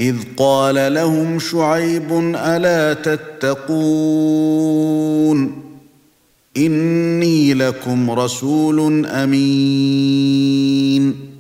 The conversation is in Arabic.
إذ قال لهم شعيب ألا تتقون إني لكم رسول أمين